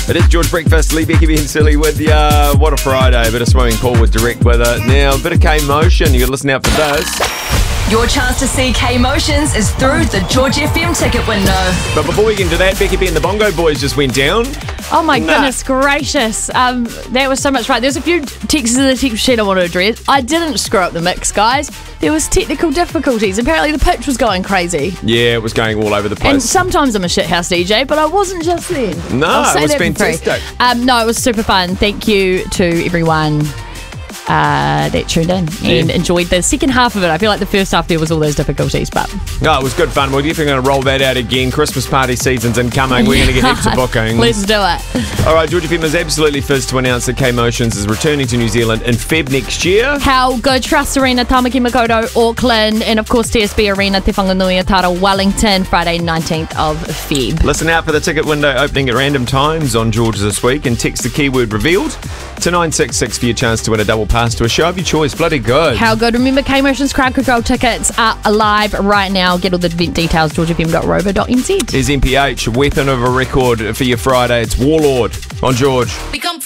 It is George Breakfast, Lee Becky being silly with you. What a Friday. A bit of swimming pool with direct weather. Now, a bit of K-Motion. You got to listen out for this. Your chance to see K-Motions is through the George FM ticket window. But before we get into that, Becky B and the Bongo Boys just went down. Oh my goodness gracious. That was so much fun. There's a few texts in the text sheet I want to address. I didn't screw up the mix, guys. There was technical difficulties. Apparently the pitch was going crazy. Yeah, it was going all over the place. And sometimes I'm a shithouse DJ, but I wasn't just then. No, it was fantastic. No, it was super fun. Thank you to everyone that tuned in and enjoyed the second half of it. I feel like the first half there was all those difficulties, but no, it was good fun. We're definitely going to roll that out again. Christmas party season's incoming. We're going to get heaps of bookings. Let's do it. All right, George FM is absolutely first to announce that K-Motions is returning to New Zealand in Feb next year. How good? Trust Arena, Tamaki Makaurau, Auckland, and of course TSB Arena, Te Whanganui-a-Tara, Wellington, Friday 19th of Feb. Listen out for the ticket window opening at random times on George this week and text the keyword revealed to 966 for your chance to win a double pass to a show of your choice. Bloody good. How good. Remember, K-Motion's Crowd Control tickets are live right now. Get all the event details, georgefm.rover.nz. There's MPH, weapon of a record for your Friday. It's Warlord on George.